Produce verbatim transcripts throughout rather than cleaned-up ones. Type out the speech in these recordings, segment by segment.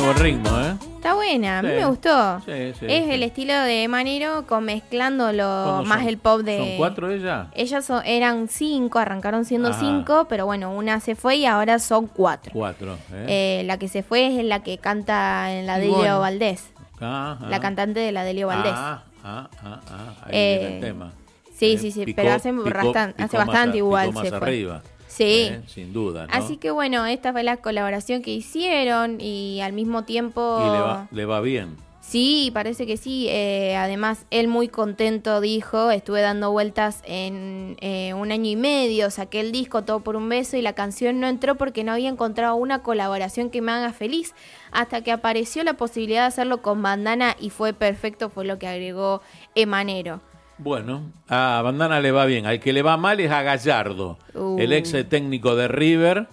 buen ritmo, ¿eh? Está buena, a mí Sí. me gustó. Sí, sí, es sí. el estilo de Manero con mezclándolo ¿Cómo más son? el pop de... ¿Son cuatro ellas? Ellas son- eran cinco, arrancaron siendo Ajá. cinco, pero bueno, una se fue y ahora son cuatro. Cuatro, ¿eh? Eh, la que se fue es la que canta en la Ivonne. Delio Valdés, Ajá. la cantante de la Delio Valdés. Ah, ah, ah, ah, ahí Eh, viene el tema. sí, Eh, sí, sí, picó- pero hace, picó- rastan- picó hace más bastante a- igual picó más se fue. arriba. Sí. Eh, sin duda, ¿no? Así que bueno, esta fue la colaboración que hicieron y al mismo tiempo... Y le va, le va bien. Sí, parece que sí. Eh, además, él muy contento dijo, estuve dando vueltas en eh, un año y medio, saqué el disco Todo por un beso y la canción no entró porque no había encontrado una colaboración que me haga feliz, hasta que apareció la posibilidad de hacerlo con Bandana y fue perfecto, fue lo que agregó Emanero. Bueno, a Bandana le va bien. Al que le va mal es a Gallardo, Uh. el ex técnico de River,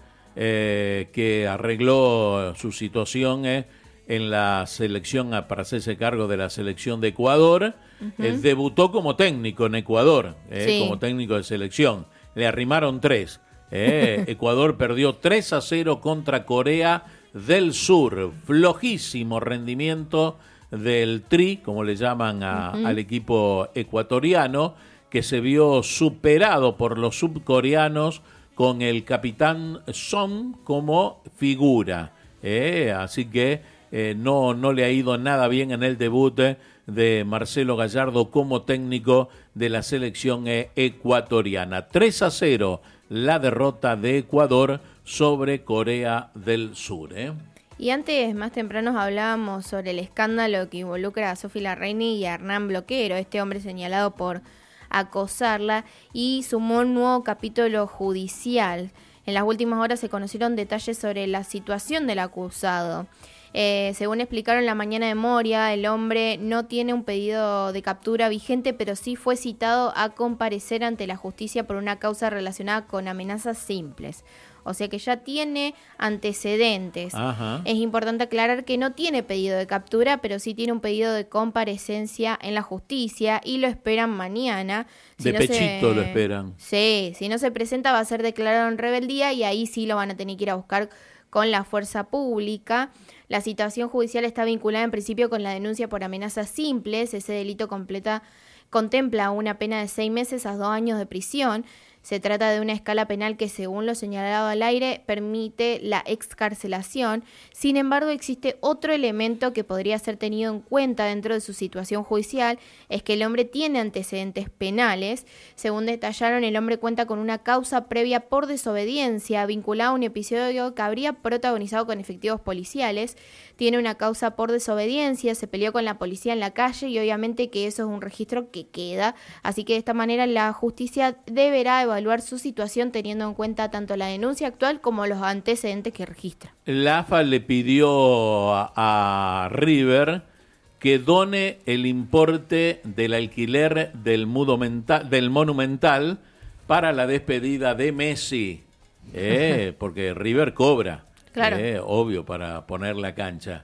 eh, que arregló su situación eh, en la selección a- para hacerse cargo de la selección de Ecuador. Eh, debutó como técnico en Ecuador, eh, Sí. como técnico de selección. Le arrimaron tres. eh. Ecuador perdió tres a cero contra Corea del Sur. Flojísimo rendimiento del Tri, como le llaman a- al equipo ecuatoriano, que se vio superado por los subcoreanos con el capitán Son como figura. ¿eh? Así que eh, no, no le ha ido nada bien en el debut eh, de Marcelo Gallardo como técnico de la selección eh, ecuatoriana. tres a cero la derrota de Ecuador sobre Corea del Sur. ¿eh? Y antes, más temprano, hablábamos sobre el escándalo que involucra a Sofi Larraini y a Hernán Bloquero, este hombre señalado por acosarla, y sumó un nuevo capítulo judicial. En las últimas horas se conocieron detalles sobre la situación del acusado. Eh, según explicaron la mañana de Moria, el hombre no tiene un pedido de captura vigente, pero sí fue citado a comparecer ante la justicia por una causa relacionada con amenazas simples. O sea que ya tiene antecedentes. Ajá. Es importante aclarar que no tiene pedido de captura, pero sí tiene un pedido de comparecencia en la justicia y lo esperan mañana. De no pechito se- lo esperan. Sí, si no se presenta va a ser declarado en rebeldía y ahí sí lo van a tener que ir a buscar con la fuerza pública. La situación judicial está vinculada en principio con la denuncia por amenazas simples. Ese delito completa, contempla una pena de seis meses a dos años de prisión. Se trata de una escala penal que, según lo señalado al aire, permite la excarcelación. Sin embargo, existe otro elemento que podría ser tenido en cuenta dentro de su situación judicial, es que el hombre tiene antecedentes penales. Según detallaron, el hombre cuenta con una causa previa por desobediencia vinculada a un episodio que habría protagonizado con efectivos policiales. Tiene una causa por desobediencia, se peleó con la policía en la calle y obviamente que eso es un registro que queda. Así que de esta manera la justicia deberá evaluar su situación teniendo en cuenta tanto la denuncia actual como los antecedentes que registra. La A F A le pidió a, a River que done el importe del alquiler del, Monumental, del Monumental para la despedida de Messi, eh, porque River cobra, Claro. eh, obvio, para poner la cancha.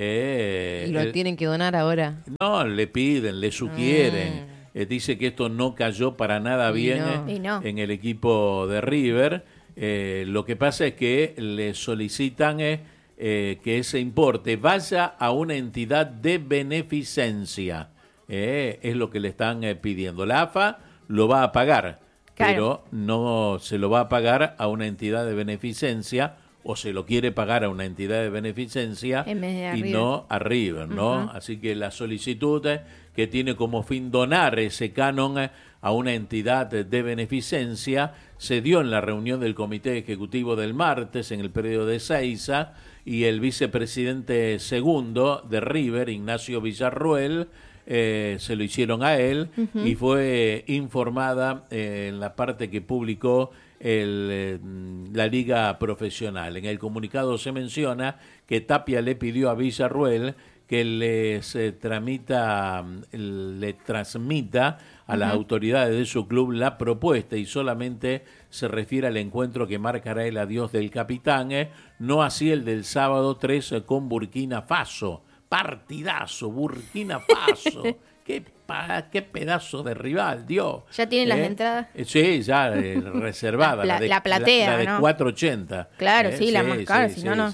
Eh, Y lo el- tienen que donar ahora. No, le piden, le sugieren. Mm. Eh, dice que esto no cayó para nada Y bien no. eh, Y no. en el equipo de River. Eh, lo que pasa es que le solicitan eh, eh, que ese importe vaya a una entidad de beneficencia. Eh, es lo que le están eh, pidiendo. La A F A lo va a pagar, Claro. pero no se lo va a pagar a una entidad de beneficencia o se lo quiere pagar a una entidad de beneficencia En vez de a y River. no a River, ¿no? Ujú. Así que la solicitud eh, que tiene como fin donar ese canon eh, a una entidad eh, de beneficencia se dio en la reunión del Comité Ejecutivo del martes en el periodo de Seiza y el vicepresidente segundo de River, Ignacio Villarruel, eh, se lo hicieron a él y fue informada eh, en la parte que publicó el, eh, la Liga Profesional. En el comunicado se menciona que Tapia le pidió a Villarruel que les eh, tramita, le transmita a las autoridades de su club la propuesta y solamente se refiere al encuentro que marcará el adiós del capitán, eh, no así el del sábado tres eh, con Burkina Faso. Partidazo, Burkina Faso. qué, pa, qué pedazo de rival, Dios. ¿Ya tienen las ¿Eh? entradas? Eh, Sí, ya eh, reservada. La pla- de, la platea, la, la de ¿no? cuatrocientos ochenta. Claro, sí, la más cara, si no, no. sí.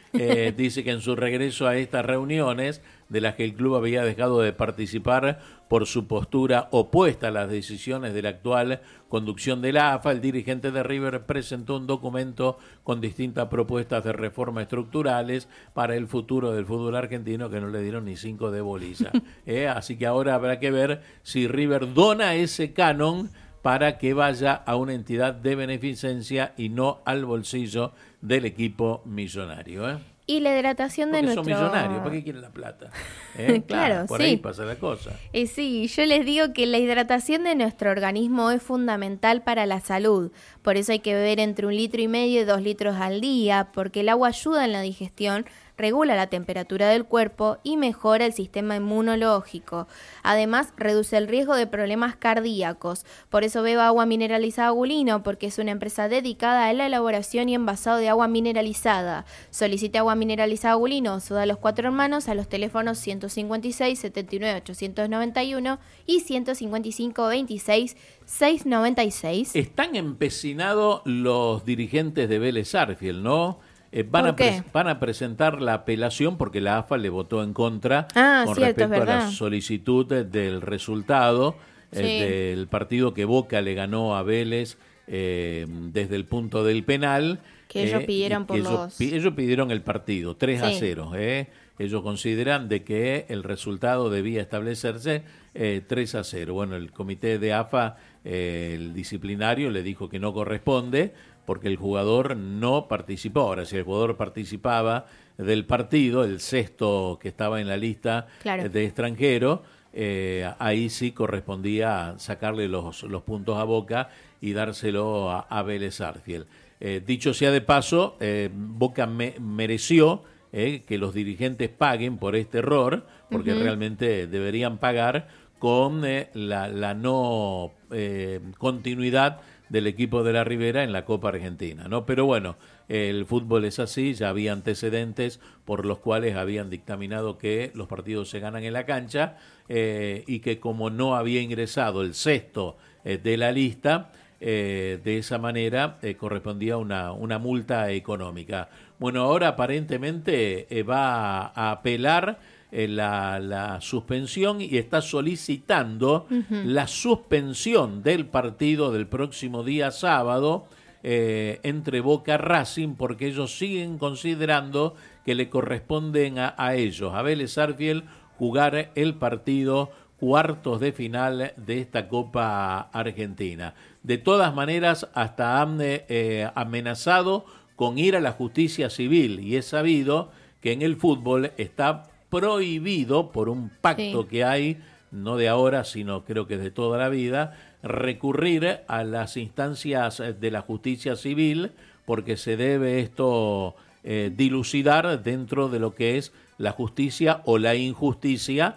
eh, dice que en su regreso a estas reuniones, de las que el club había dejado de participar por su postura opuesta a las decisiones de la actual conducción de la A F A, el dirigente de River presentó un documento con distintas propuestas de reformas estructurales para el futuro del fútbol argentino que no le dieron ni cinco de bolilla. eh, así que ahora habrá que ver si River dona ese canon para que vaya a una entidad de beneficencia y no al bolsillo del equipo millonario. ¿eh? Y la hidratación Porque de son nuestro... millonarios, ¿para qué quieren la plata? ¿Eh? Claro, claro, por sí. ahí pasa la cosa. Y sí, yo les digo que la hidratación de nuestro organismo es fundamental para la salud. Por eso hay que beber entre un litro y medio y dos litros al día, porque el agua ayuda en la digestión, regula la temperatura del cuerpo y mejora el sistema inmunológico. Además, reduce el riesgo de problemas cardíacos. Por eso beba agua mineralizada Agulino, porque es una empresa dedicada a la elaboración y envasado de agua mineralizada. Solicite agua mineralizada Agulino, Soda Los Cuatro Hermanos, a los teléfonos ciento cincuenta y seis, setenta y nueve, ochocientos noventa y uno y ciento cincuenta y cinco, veintiséis, seiscientos noventa y seis. Están empecinados los dirigentes de Vélez Sarsfield, ¿no? Eh, van, a pre- van a presentar la apelación porque la A F A le votó en contra ah, con cierto, respecto a la solicitud del resultado sí. eh, del partido que Boca le ganó a Vélez eh, desde el punto del penal. Que ellos eh, pidieron por ellos, los... ellos pidieron el partido, tres a sí. cero. Eh. Ellos consideran de que el resultado debía establecerse eh, tres a cero. Bueno, el comité de A F A, eh, el disciplinario, le dijo que no corresponde porque el jugador no participó. Ahora, si el jugador participaba del partido, el sexto que estaba en la lista claro. de extranjero, eh, ahí sí correspondía sacarle los, los puntos a Boca y dárselo a, a Vélez Sarsfield. Eh, dicho sea de paso, eh, Boca me, mereció eh, que los dirigentes paguen por este error, porque uh-huh. realmente deberían pagar con eh, la, la no eh, continuidad del equipo de la Ribera en la Copa Argentina, ¿no? Pero bueno, el fútbol es así, ya había antecedentes por los cuales habían dictaminado que los partidos se ganan en la cancha eh, y que como no había ingresado el sexto eh, de la lista, eh, de esa manera eh, correspondía una, una multa económica. Bueno, ahora aparentemente eh, va a apelar Eh, la, la suspensión y está solicitando uh-huh. la suspensión del partido del próximo día sábado eh, entre Boca y Racing, porque ellos siguen considerando que le corresponden a, a ellos, a Vélez Sarsfield, jugar el partido cuartos de final de esta Copa Argentina. De todas maneras, hasta han eh, amenazado con ir a la justicia civil, y es sabido que en el fútbol está prohibido por un pacto sí. que hay, no de ahora, sino creo que de toda la vida, recurrir a las instancias de la justicia civil, porque se debe esto eh, dilucidar dentro de lo que es la justicia o la injusticia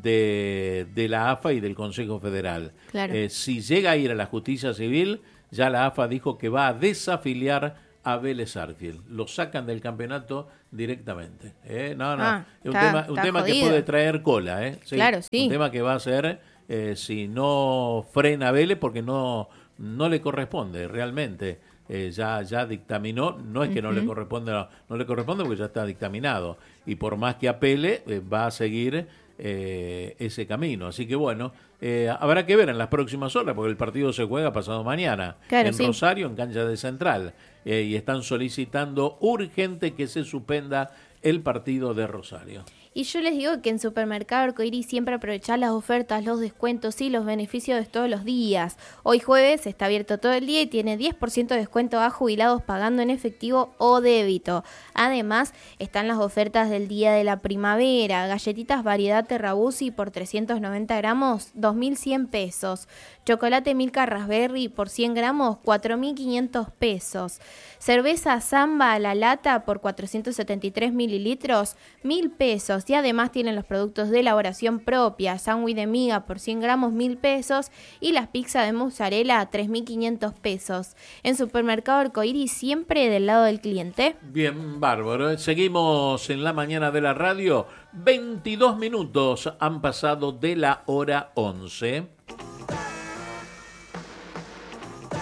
de, de la A F A y del Consejo Federal. Claro. Eh, si llega a ir a la justicia civil, ya la A F A dijo que va a desafiliar a Vélez Sarsfield. Lo sacan del campeonato directamente. ¿eh? No, no. Ah, es un está, tema, un tema que puede traer cola. ¿eh? Sí, claro, sí. Un tema que va a ser eh, si no frena a Vélez porque no, no le corresponde realmente. Eh, ya, ya dictaminó, no es que uh-huh. no le corresponde, no, no le corresponde porque ya está dictaminado. Y por más que apele, eh, va a seguir eh, ese camino. Así que bueno, eh, habrá que ver en las próximas horas, porque el partido se juega pasado mañana claro, en sí. Rosario, en cancha de Central. Eh, y están solicitando urgente que se suspenda el partido de Rosario. Y yo les digo que en Supermercado Arcoiris siempre aprovechás las ofertas, los descuentos y los beneficios de todos los días. Hoy jueves está abierto todo el día y tiene diez por ciento de descuento a jubilados pagando en efectivo o débito. Además, están las ofertas del día de la primavera. Galletitas variedad Terrabuzzi por trescientos noventa gramos, dos mil cien pesos. Chocolate Milka Raspberry por cien gramos, cuatro mil quinientos pesos. Cerveza Samba a la lata por cuatrocientos setenta y tres mililitros, mil pesos. Y además tienen los productos de elaboración propia, sándwich de miga por cien gramos, mil pesos. Y las pizzas de mozzarella a tres mil quinientos pesos. En Supermercado Arcoiris, siempre del lado del cliente. Bien, bárbaro. Seguimos en la mañana de la radio. veintidós minutos han pasado de la hora once.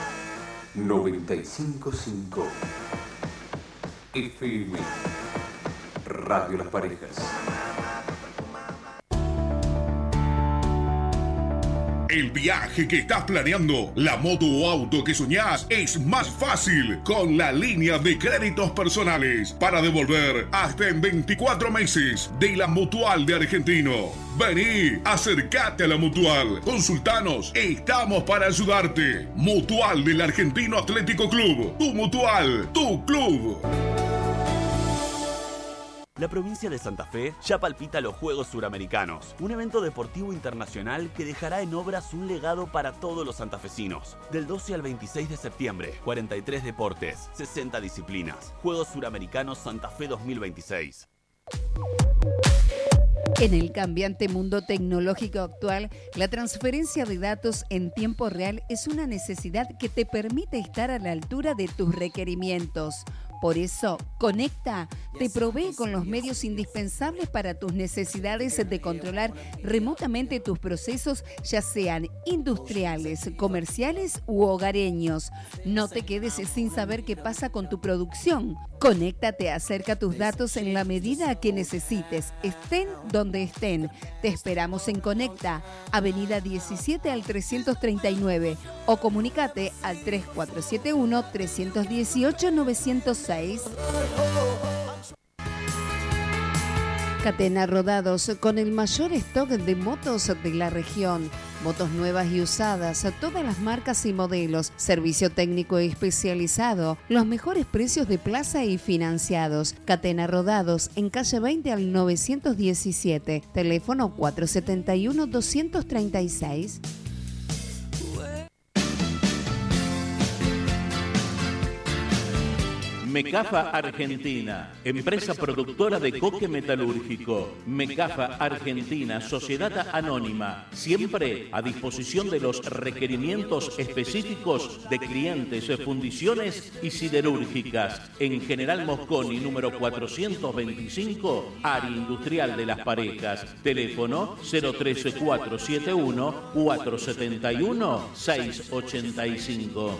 noventa y cinco punto cinco F M Radio Las Parejas. El viaje que estás planeando, la moto o auto que soñás, es más fácil con la línea de créditos personales para devolver hasta en veinticuatro meses de la Mutual de Argentino. Vení, acércate a la Mutual, consultanos, estamos para ayudarte. Mutual del Argentino Atlético Club, tu Mutual, tu club. La provincia de Santa Fe ya palpita los Juegos Suramericanos, un evento deportivo internacional que dejará en obras un legado para todos los santafesinos. Del doce al veintiséis de septiembre, cuarenta y tres deportes, sesenta disciplinas. Juegos Suramericanos Santa Fe dos mil veintiséis. En el cambiante mundo tecnológico actual, la transferencia de datos en tiempo real es una necesidad que te permite estar a la altura de tus requerimientos. Por eso, Conecta te provee con los medios indispensables para tus necesidades de controlar remotamente tus procesos, ya sean industriales, comerciales u hogareños. No te quedes sin saber qué pasa con tu producción. Conecta te acerca tus datos en la medida que necesites, estén donde estén. Te esperamos en Conecta, Avenida diecisiete al trescientos treinta y nueve, o comunicate al tres cuatro siete uno, tres uno ocho, nueve cero seis. Catena Rodados, con el mayor stock de motos de la región. Motos nuevas y usadas, todas las marcas y modelos, servicio técnico especializado, los mejores precios de plaza y financiados. Catena Rodados, en calle veinte al novecientos diecisiete, teléfono cuatro siete uno, dos tres seis. Mecafa Argentina, empresa productora de coque metalúrgico. Mecafa Argentina, sociedad anónima, siempre a disposición de los requerimientos específicos de clientes, fundiciones y siderúrgicas. En General Mosconi, número cuatrocientos veinticinco, área industrial de Las Parejas. Teléfono cero tres cuatro siete uno, cuatro siete uno, seis ocho cinco.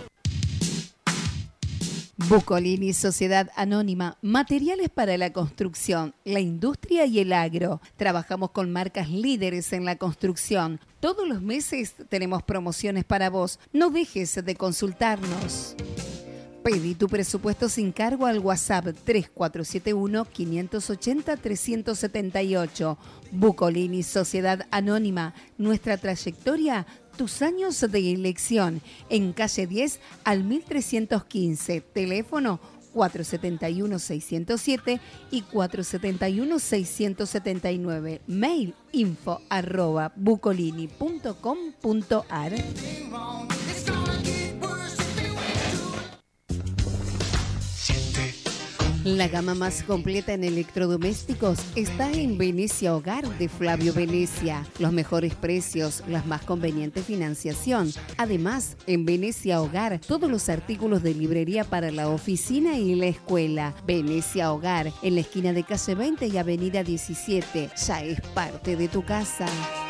Bucolini, Sociedad Anónima, materiales para la construcción, la industria y el agro. Trabajamos con marcas líderes en la construcción. Todos los meses tenemos promociones para vos. No dejes de consultarnos. Pedí tu presupuesto sin cargo al WhatsApp tres cuatro siete uno, cinco ocho cero, tres siete ocho. Bucolini, Sociedad Anónima. Nuestra trayectoria, tus años de elección. En calle diez al mil trescientos quince. Teléfono cuatro siete uno, seis cero siete y cuatro siete uno, seis siete nueve. Mail info arroba bucolini punto com punto ar. La gama más completa en electrodomésticos está en Venecia Hogar de Flavio Venecia. Los mejores precios, la más conveniente financiación. Además, en Venecia Hogar, todos los artículos de librería para la oficina y la escuela. Venecia Hogar, en la esquina de calle veinte y avenida diecisiete. Ya es parte de tu casa.